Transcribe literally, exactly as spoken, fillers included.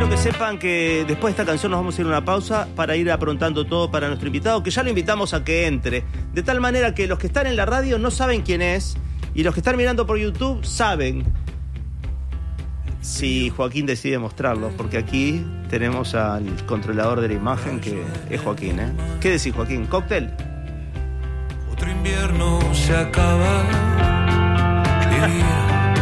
quiero que sepan que después de esta canción nos vamos a ir a una pausa para ir aprontando todo para nuestro invitado, que ya lo invitamos a que entre. De tal manera que los que están en la radio no saben quién es y los que están mirando por YouTube saben si Joaquín decide mostrarlo, porque aquí tenemos al controlador de la imagen que es Joaquín, ¿eh? ¿Qué decís, Joaquín? ¿Cóctel? Otro invierno se acaba. Vivir